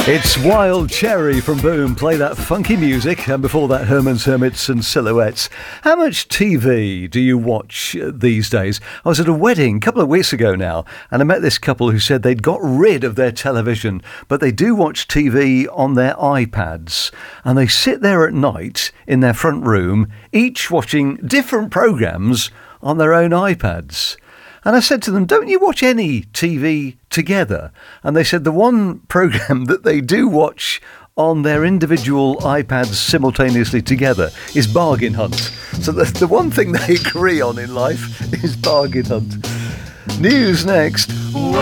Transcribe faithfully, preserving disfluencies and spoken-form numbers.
It's Wild Cherry from Boom. Play that funky music, and before that, Herman's Hermits and Silhouettes. How much T V do you watch these days? I was at a wedding a couple of weeks ago now, and I met this couple who said they'd got rid of their television, but they do watch T V on their iPads, and they sit there at night in their front room, each watching different programmes on their own iPads. And I said to them, don't you watch any T V together? And they said the one programme that they do watch on their individual iPads simultaneously together is Bargain Hunt. So the, the one thing they agree on in life is Bargain Hunt. News next.